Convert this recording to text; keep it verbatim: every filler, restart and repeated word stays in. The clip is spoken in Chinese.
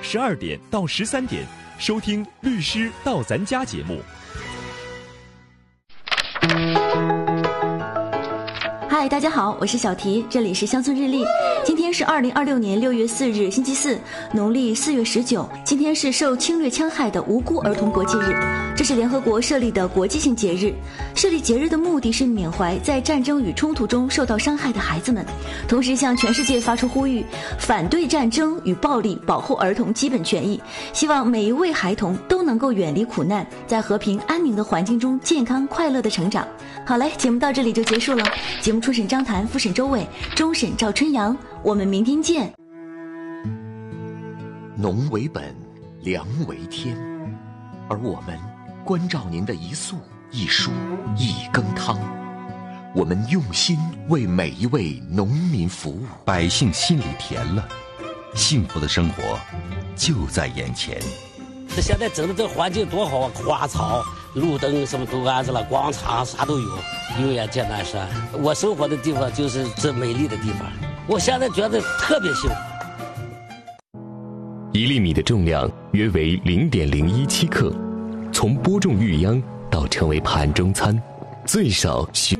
十二点到十三点收听《律师到咱家》节目。 嗨，大家好，我是小提，这里是乡村日历。今天是二零二六年六月四日，星期四，农历四月十九。今天是受侵略戕害的无辜儿童国际日，这是联合国设立的国际性节日。设立节日的目的是缅怀在战争与冲突中受到伤害的孩子们，同时向全世界发出呼吁，反对战争与暴力，保护儿童基本权益。希望每一位孩童都能够远离苦难，在和平安宁的环境中健康快乐地成长。好嘞，节目到这里就结束了。节目初审张谭，复审周伟，终审赵春阳。我们明天见。 农为本，粮为天，而我们关照您的一粟一蔬一羹汤。我们用心为每一位农民服务， 百姓心里甜了，幸福的生活就在眼前。 这现在整的这环境多好啊，花草路灯什么都安置了，广场啥都有，有眼见南山。我生活的地方就是这美丽的地方，我现在觉得特别幸福。 一粒米的重量约为零点零一七克，从播种育秧到成为盘中餐，最少需